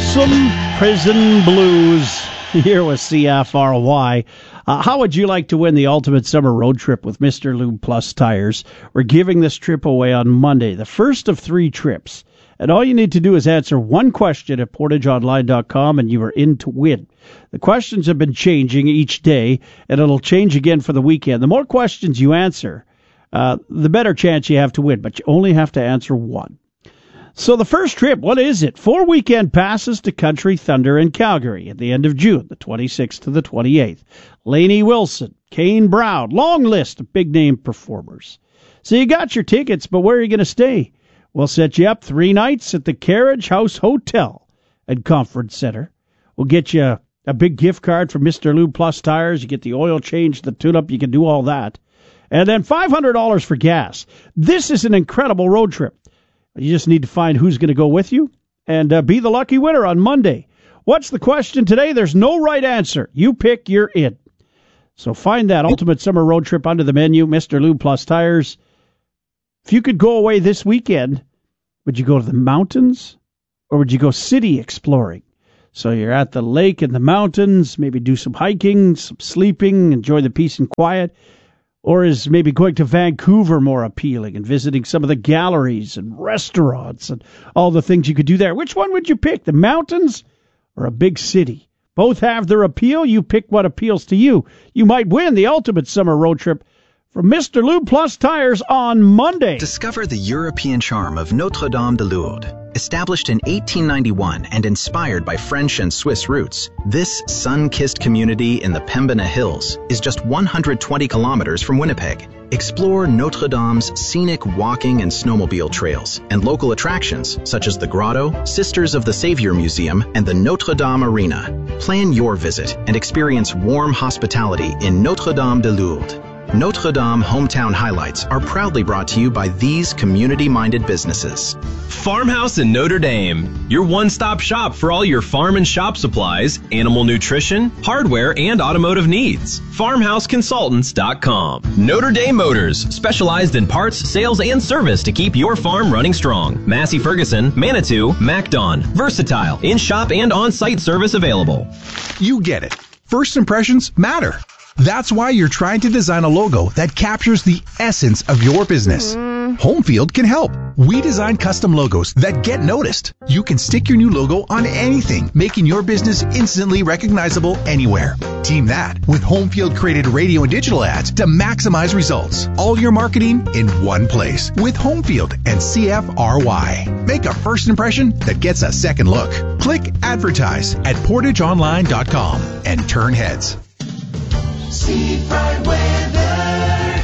Folsom Prison Blues here with CFRY. How would you like to win the ultimate summer road trip with Mr. Lube Plus Tires? We're giving this trip away on Monday, the first of 3 trips. And all you need to do is answer one question at portageonline.com and you are in to win. The questions have been changing each day, and it'll change again for the weekend. The more questions you answer, the better chance you have to win, but you only have to answer one. So the first trip, what is it? 4 weekend passes to Country Thunder in Calgary at the end of June, the 26th to the 28th. Lainey Wilson, Kane Brown, long list of big-name performers. So you got your tickets, but where are you going to stay? We'll set you up 3 nights at the Carriage House Hotel and Conference Center. We'll get you a big gift card from Mr. Lube Plus Tires. You get the oil change, the tune-up, you can do all that. And then $500 for gas. This is an incredible road trip. You just need to find who's going to go with you and be the lucky winner on Monday. What's the question today? There's no right answer. You pick, you're in. So find that ultimate summer road trip under the menu, Mr. Lube Plus Tires. If you could go away this weekend, would you go to the mountains or would you go city exploring? So you're at the lake and the mountains, maybe do some hiking, some sleeping, enjoy the peace and quiet. Or is maybe going to Vancouver more appealing and visiting some of the galleries and restaurants and all the things you could do there? Which one would you pick, the mountains or a big city? Both have their appeal. You pick what appeals to you. You might win the ultimate summer road trip from Mr. Lube Plus Tires on Monday. Discover the European charm of Notre-Dame de Lourdes. Established in 1891 and inspired by French and Swiss roots, this sun-kissed community in the Pembina Hills is just 120 kilometers from Winnipeg. Explore Notre-Dame's scenic walking and snowmobile trails and local attractions such as the Grotto, Sisters of the Savior Museum, and the Notre-Dame Arena. Plan your visit and experience warm hospitality in Notre-Dame de Lourdes. Notre Dame Hometown Highlights are proudly brought to you by these community-minded businesses. Farmhouse in Notre Dame, your one-stop shop for all your farm and shop supplies, animal nutrition, hardware, and automotive needs. FarmhouseConsultants.com. Notre Dame Motors, specialized in parts, sales, and service to keep your farm running strong. Massey Ferguson, Manitou, MacDon, Versatile, in-shop and on-site service available. You get it. First impressions matter. That's why you're trying to design a logo that captures the essence of your business. Homefield can help. We design custom logos that get noticed. You can stick your new logo on anything, making your business instantly recognizable anywhere. Team that with Homefield created radio and digital ads to maximize results. All your marketing in one place with Homefield and CFRY. Make a first impression that gets a second look. Click advertise at portageonline.com and turn heads. Seafront weather.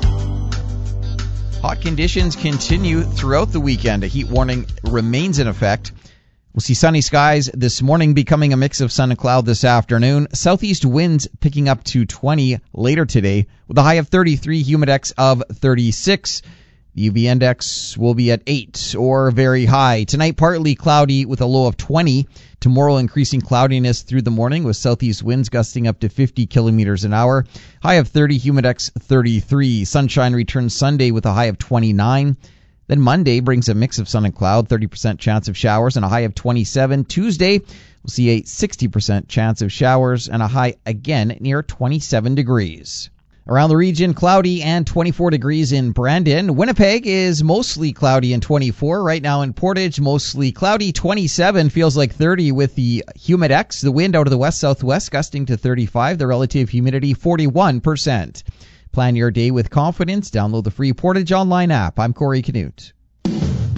Hot conditions continue throughout the weekend. A heat warning remains in effect. We'll see sunny skies this morning, becoming a mix of sun and cloud this afternoon. Southeast winds picking up to 20 later today, with a high of 33, humidex of 36. The UV index will be at 8 or very high. Tonight, partly cloudy with a low of 20. Tomorrow, increasing cloudiness through the morning with southeast winds gusting up to 50 kilometers an hour. High of 30, humidex 33. Sunshine returns Sunday with a high of 29. Then Monday brings a mix of sun and cloud, 30% chance of showers and a high of 27. Tuesday, we'll see a 60% chance of showers and a high again near 27 degrees. Around the region, cloudy and 24 degrees in Brandon. Winnipeg is mostly cloudy and 24. Right now in Portage, mostly cloudy, 27. Feels like 30 with the humidex. The wind out of the west-southwest gusting to 35. The relative humidity, 41%. Plan your day with confidence. Download the free Portage Online app. I'm Corey Canute.